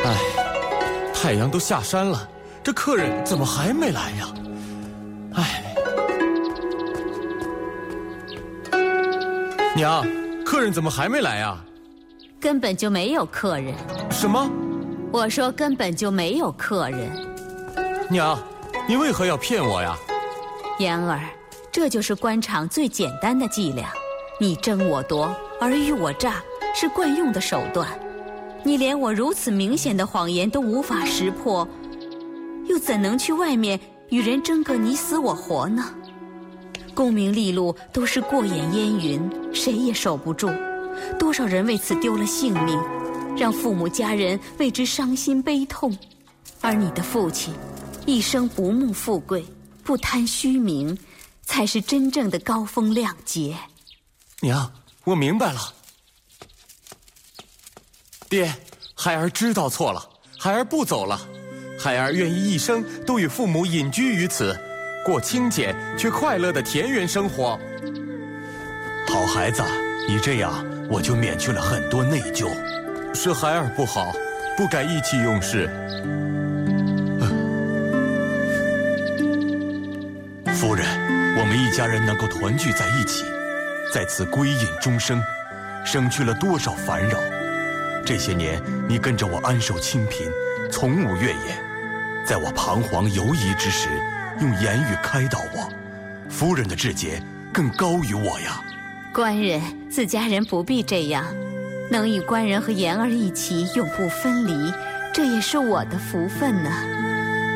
唉，太阳都下山了，这客人怎么还没来呀？唉，娘，客人怎么还没来呀？ 根本就没有客人。 什么？ 我说根本就没有客人。 娘，你为何要骗我呀？ 言儿，这就是官场最简单的伎俩，你争我夺，尔虞我诈，是惯用的手段。你连我如此明显的谎言都无法识破，又怎能去外面与人争个你死我活呢？功名利禄都是过眼烟云，谁也守不住。多少人为此丢了性命，让父母家人为之伤心悲痛。而你的父亲一生不慕富贵，不贪虚名，才是真正的高风亮节。 娘，我明白了。爹，孩儿知道错了，孩儿不走了。孩儿愿意一生都与父母隐居于此，过清简却快乐的田园生活。 好孩子，你这样我就免去了很多内疚。 是孩儿不好，不该意气用事。 夫人，我们一家人能够团聚在一起，在此归隐终生，省去了多少烦扰。这些年你跟着我安守清贫，从无怨言，在我彷徨犹疑之时，用言语开导我。夫人的志节更高于我呀。 官人，自家人不必这样，能与官人和言儿一起永不分离，这也是我的福分呢。